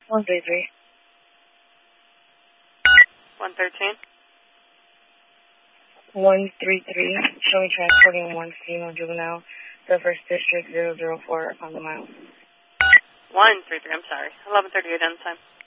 133. 113. 133. Show me transporting one female juvenile. The first district 004 on the mile. 133. I'm sorry. 11:38 end time.